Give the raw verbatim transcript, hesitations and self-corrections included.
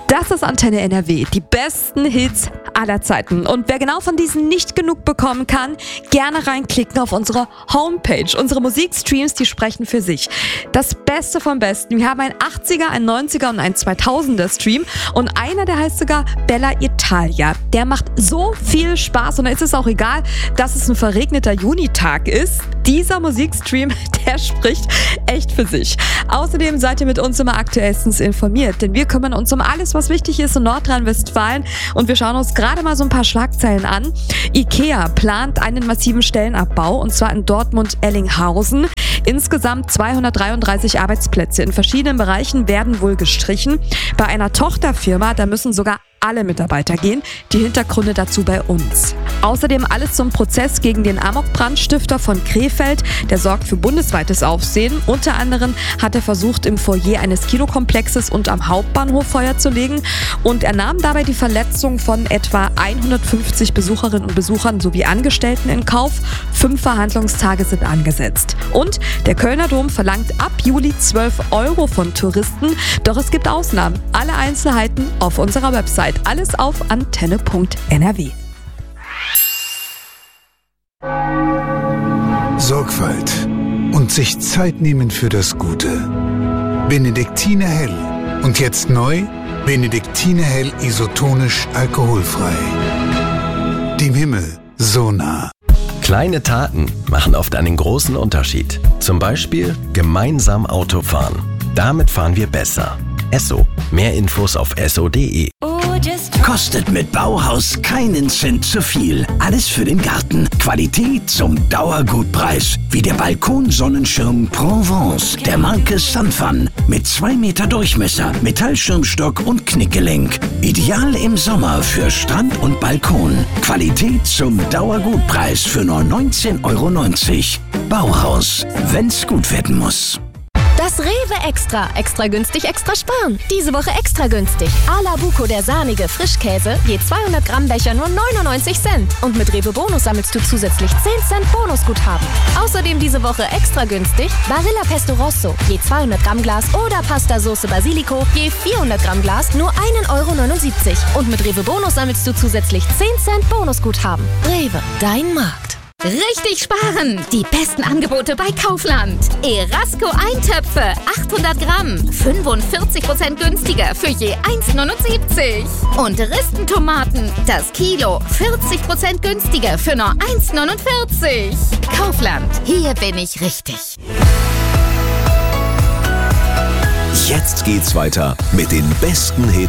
Das ist Antenne N R W, die besten Hits aller Zeiten. Und wer genau von diesen nicht genug bekommen kann, gerne reinklicken auf unsere Homepage. Unsere Musikstreams, die sprechen für sich. Das Beste vom Besten. Wir haben einen achtziger, einen neunziger und einen zweitausender Stream. Und einer, der heißt sogar Bella Italia. Der macht so viel Spaß und da ist es auch egal, dass es ein verregneter Junitag ist. Dieser Musikstream, der spricht echt für sich. Außerdem seid ihr mit uns immer aktuellstens informiert, denn wir kümmern uns um alles, was wichtig ist in Nordrhein-Westfalen und wir schauen uns gerade mal so ein paar Schlagzeilen an. IKEA plant einen massiven Stellenabbau und zwar in Dortmund-Ellinghausen. Insgesamt zweihundertdreiunddreißig Arbeitsplätze in verschiedenen Bereichen werden wohl gestrichen. Bei einer Tochterfirma, da müssen sogar alle Mitarbeiter gehen. Die Hintergründe dazu bei uns. Außerdem alles zum Prozess gegen den Amokbrandstifter von Krefeld. Der sorgt für bundesweites Aufsehen. Unter anderem hat er versucht, im Foyer eines Kinokomplexes und am Hauptbahnhof Feuer zu legen. Und er nahm dabei die Verletzung von etwa hundertfünfzig Besucherinnen und Besuchern sowie Angestellten in Kauf. Fünf Verhandlungstage sind angesetzt. Und der Kölner Dom verlangt ab Juli zwölf Euro von Touristen. Doch es gibt Ausnahmen. Alle Einzelheiten auf unserer Website. Alles auf antenne punkt n r w. Sorgfalt und sich Zeit nehmen für das Gute. Benediktiner Hell. Und jetzt neu, Benediktiner Hell isotonisch alkoholfrei. Dem Himmel so nah. Kleine Taten machen oft einen großen Unterschied. Zum Beispiel gemeinsam Auto fahren. Damit fahren wir besser. Esso. Mehr Infos auf esso punkt de. Kostet mit Bauhaus keinen Cent zu viel. Alles für den Garten. Qualität zum Dauergutpreis. Wie der Balkonsonnenschirm Provence der Marke Sunfun. Mit zwei Meter Durchmesser, Metallschirmstock und Knickgelenk. Ideal im Sommer für Strand und Balkon. Qualität zum Dauergutpreis für nur neunzehn Euro neunzig. Bauhaus, wenn's gut werden muss. Das Rewe Extra. Extra günstig, extra sparen. Diese Woche extra günstig. A-la Buco, der sahnige Frischkäse. Je zweihundert Gramm Becher nur neunundneunzig Cent. Und mit Rewe Bonus sammelst du zusätzlich zehn Cent Bonusguthaben. Außerdem diese Woche extra günstig. Barilla Pesto Rosso. Je zweihundert Gramm Glas oder Pasta Sauce Basilico. Je vierhundert Gramm Glas nur ein Euro neunundsiebzig. Und mit Rewe Bonus sammelst du zusätzlich zehn Cent Bonusguthaben. Rewe, dein Markt. Richtig sparen! Die besten Angebote bei Kaufland. Erasco Eintöpfe, achthundert Gramm, fünfundvierzig Prozent günstiger für je eins neunundsiebzig. Und Ristentomaten, das Kilo, vierzig Prozent günstiger für nur eins neunundvierzig. Kaufland, hier bin ich richtig. Jetzt geht's weiter mit den besten Hits